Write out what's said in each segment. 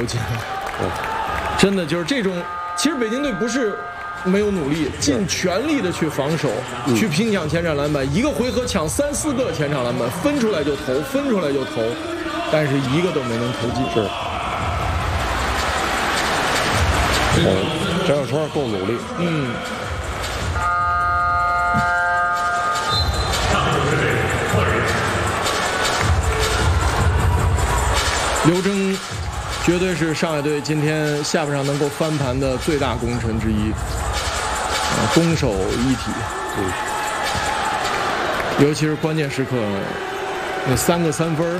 进。真的就是这种，其实北京队不是没有努力，尽全力的去防守，去拼抢前场篮板，一个回合抢3、4个前场篮板，分出来就投，分出来就投，但是一个都没能投进。 是。张小川够努力。 刘铮绝对是上海队今天下半场能够翻盘的最大功臣之一，攻守一体。尤其是关键时刻那3个3分。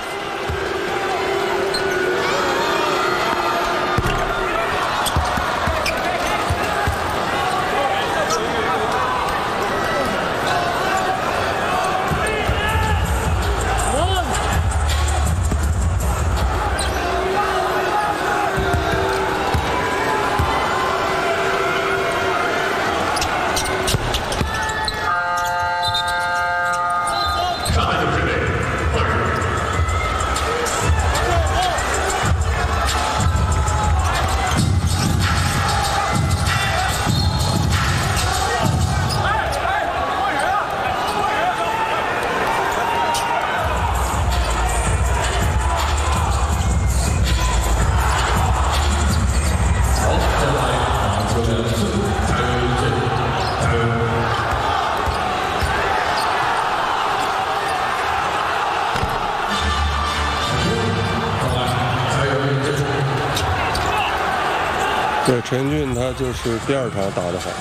对，陈英俊他就是第2场打得好，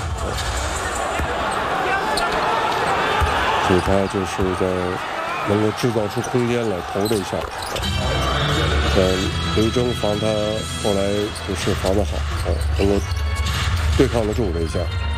所以他就是在能够制造出空间来投这一下。刘铮防他后来不是防得好，能够对抗得住这一下。